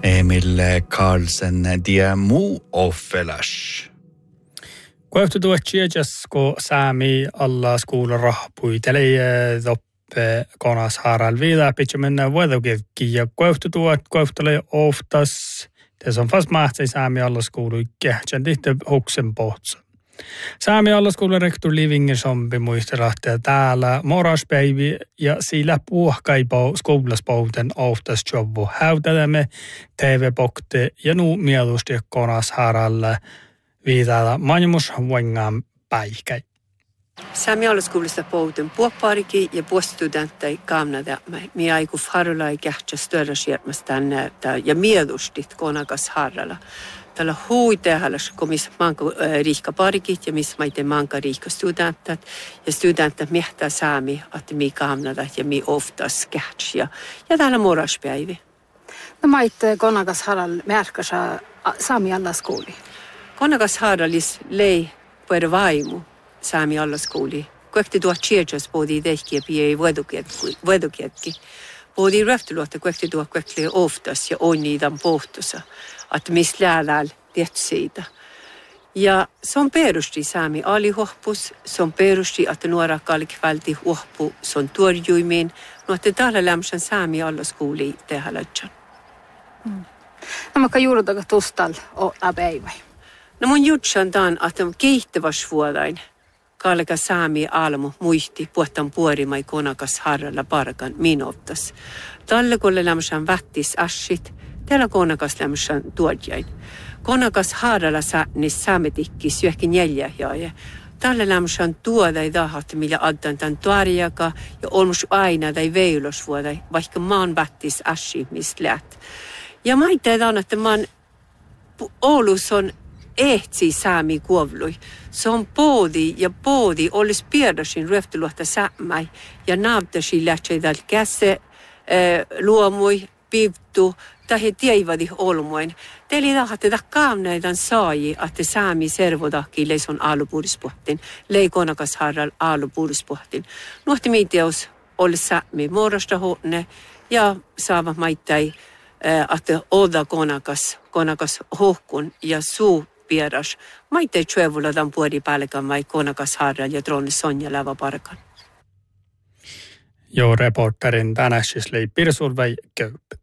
Emil Karlsen die muu offelas. Kueftu tuotsia ko saami alla skuulla rahpui teleje doppe konas haral vida pitcha mennä vuodoketki ja kueftule oftas det som fast mahtsi saami alla skuulu kähtsän tihte hoksen pohtsa. Saami alla skuulla rektor Livinge sompi muistelahti täällä moraspäivi ja sillä puhkaipau skuulaspouten oftas jobbu häytädämme TV-pokte ja nuu mielusti konas haralle viitata manjumus vuongaan päihkäi. Saami alaskoulusta pouten puhpaarikin ja puostudenttai kaamnada. Mi aiku farulai kähtsä störrasjärmästä tänne ja mielustit konakas harralla. Tällä huitehallas, kun missä manka riikka parikit ja missä maite manka riikka studentat. Ja studentat mehtää saami, että mi kaamnada ja mi oftas kähtsä. Ja täällä moraspäivi. No maite konakas harralla märkäsä saami alaskouli. Konakas harrallis lei per vaimu saami alaskouli. Kuekti tuot tjejas podi tehki ja pii vuodoketki. Podi röfteluotta kuekti tuot kuekti oftas ja onniidan pohtosa. Että missä läädäl tehty siitä. Ja se on perusti saami alihuoppus. Se on perusti, että nuora kallikvälti huoppu. Se on tuorjuimiin. No, että täällä lämmösen saami alaskouli tehdä lähtsän. No, mä juurutaka tustal o päivä. No mun jutsan tämän, että kehittäväs vuodain kalka saami almu muisti puhtan puorimai konakas harralla parkan minottas. Tällä kolle lämmösen vättis asit, tällä konakas lämmösen tuodjain. Konakas harralla niin saametikki syöhkin jäljäjäjä. Tällä lämmösen tuodai tahat, millä addan tämän tuarjaka ja olmus aina tai veilosvuodai, vaikka maan vättis asit, mistä läht. Ja maitteetaan, että maan Oulus on ehtsi saami kuovlui. Se on poodi olisi pierdasin röfteluotta säämäi ja naavtasi lähtseidät käse luomui, pivtu, tai tievadi olmoin. Teili tahatte kaamneidan saaji, että saami servodakki leison aalupuhdispuhtin, leikonakas harral aalupuhdispuhtin. Nuhti miiteus oli säämi muodosta huone ja saava maittai, että oda konakas hohkun ja suu pieras. Maittai tjövulodan puoli pälkän vai konakas harral ja tronni Sonja lävä parkan. Jo reporterin tänäsis lei Pirsulvei Köyppy.